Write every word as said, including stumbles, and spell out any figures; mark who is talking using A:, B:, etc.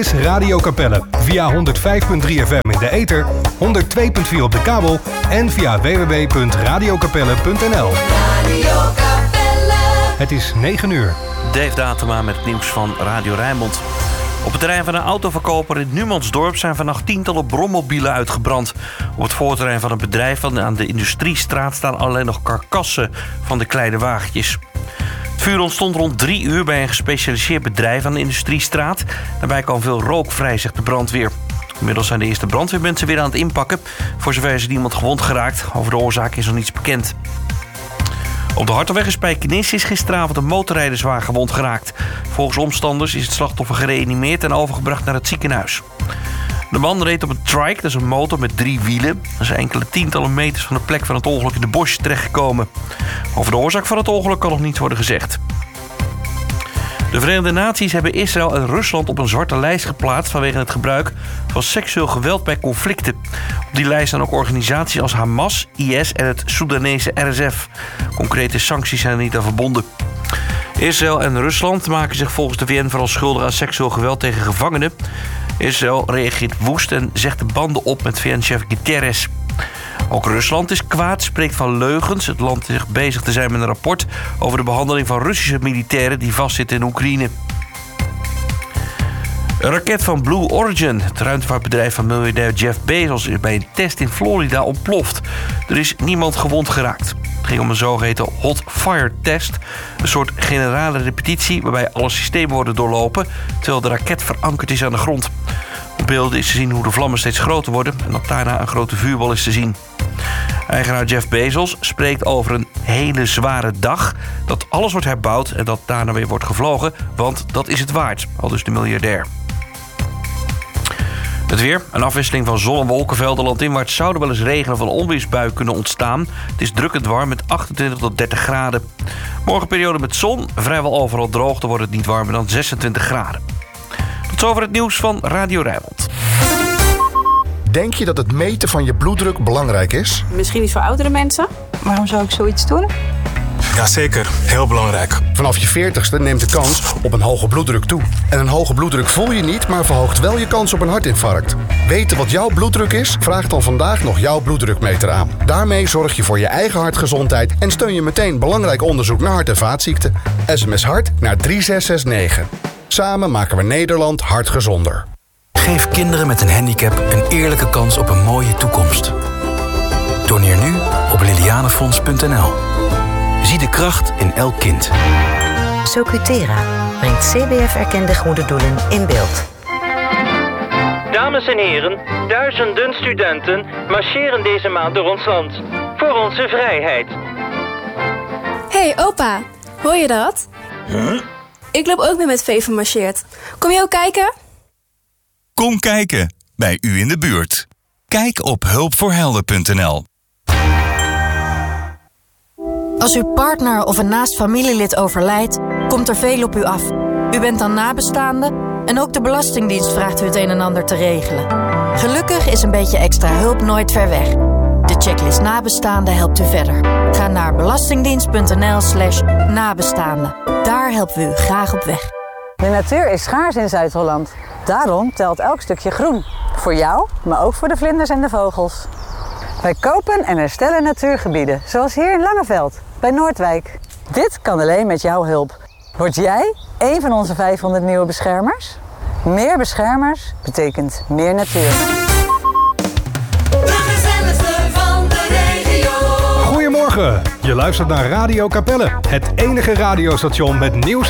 A: is Radio Capelle. Via honderd vijf komma drie F M in de ether, honderd twee komma vier op de kabel en via w w w punt radio capelle punt n l. Radio Capelle. Het is negen uur.
B: Dave Datema met het nieuws van Radio Rijnmond. Op het terrein van een autoverkoper in Numansdorp zijn vannacht tientallen brommobielen uitgebrand. Op het voorterrein van een bedrijf aan de Industriestraat staan alleen nog karkassen van de kleine wagentjes. Het vuur ontstond rond drie uur bij een gespecialiseerd bedrijf aan de Industriestraat. Daarbij kwam veel rook vrij, zegt de brandweer. Inmiddels zijn de eerste brandweermensen weer aan het inpakken. Voor zover is niemand gewond geraakt. Over de oorzaak is nog niets bekend. Op de Hartelweg in Spijkenisse is gisteravond een motorrijder zwaar gewond geraakt. Volgens omstanders is het slachtoffer gereanimeerd en overgebracht naar het ziekenhuis. De man reed op een trike, dat is een motor met drie wielen. Hij is enkele tientallen meters van de plek van het ongeluk in de bos terechtgekomen. Over de oorzaak van het ongeluk kan nog niets worden gezegd. De Verenigde Naties hebben Israël en Rusland op een zwarte lijst geplaatst vanwege het gebruik van seksueel geweld bij conflicten. Op die lijst staan ook organisaties als Hamas, I S en het Soedanese R S F. Concrete sancties zijn er niet aan verbonden. Israël en Rusland maken zich volgens de V N vooral schuldig aan seksueel geweld tegen gevangenen. Israël reageert woest en zegt de banden op met V N-chef Guterres. Ook Rusland is kwaad, spreekt van leugens. Het land is bezig te zijn met een rapport over de behandeling van Russische militairen die vastzitten in Oekraïne. Een raket van Blue Origin, het ruimtevaartbedrijf van miljardair Jeff Bezos, is bij een test in Florida ontploft. Er is niemand gewond geraakt. Het ging om een zogeheten hot fire test, een soort generale repetitie waarbij alle systemen worden doorlopen terwijl de raket verankerd is aan de grond. Op beelden is te zien hoe de vlammen steeds groter worden en dat daarna een grote vuurbal is te zien. Eigenaar Jeff Bezos spreekt over een hele zware dag, dat alles wordt herbouwd en dat daarna weer wordt gevlogen, want dat is het waard, aldus de miljardair. Het weer, een afwisseling van zon- en wolkenvelden. Landinwaarts zouden wel eens regen of een onweersbui kunnen ontstaan. Het is drukkend warm met achtentwintig tot dertig graden. Morgen periode met zon, vrijwel overal droog. Dan wordt het niet warmer dan zesentwintig graden. Tot zover het nieuws van Radio Rijnmond.
C: Denk je dat het meten van je bloeddruk belangrijk is?
D: Misschien iets voor oudere mensen. Waarom zou ik zoiets doen?
E: Jazeker, heel belangrijk.
C: Vanaf je veertigste neemt de kans op een hoge bloeddruk toe. En een hoge bloeddruk voel je niet, maar verhoogt wel je kans op een hartinfarct. Weten wat jouw bloeddruk is? Vraag dan vandaag nog jouw bloeddrukmeter aan. Daarmee zorg je voor je eigen hartgezondheid en steun je meteen belangrijk onderzoek naar hart- en vaatziekten. S M S hart naar drie zes zes negen. Samen maken we Nederland hartgezonder.
F: Geef kinderen met een handicap een eerlijke kans op een mooie toekomst. Doneer nu op lilianefonds punt n l. Zie de kracht in elk kind.
G: Socutera brengt C B F-erkende goede doelen in beeld.
H: Dames en heren, duizenden studenten marcheren deze maand door ons land. Voor onze vrijheid.
I: Hey opa, hoor je dat?
J: Huh?
I: Ik loop ook mee met V van Marcheert. Kom je ook kijken?
J: Kom kijken, bij u in de buurt. Kijk op hulpvoorhelden punt n l.
K: Als uw partner of een naast familielid overlijdt, komt er veel op u af. U bent dan nabestaande en ook de Belastingdienst vraagt u het een en ander te regelen. Gelukkig is een beetje extra hulp nooit ver weg. De checklist nabestaande helpt u verder. Ga naar belastingdienst punt n l slash nabestaande. Daar helpen we u graag op weg.
L: De natuur is schaars in Zuid-Holland. Daarom telt elk stukje groen. Voor jou, maar ook voor de vlinders en de vogels. Wij kopen en herstellen natuurgebieden, zoals hier in Langeveld, bij Noordwijk. Dit kan alleen met jouw hulp. Word jij een van onze vijfhonderd nieuwe beschermers? Meer beschermers betekent meer natuur.
A: De gezelligste van de regio. Goedemorgen, je luistert naar Radio Capelle, het enige radiostation met nieuws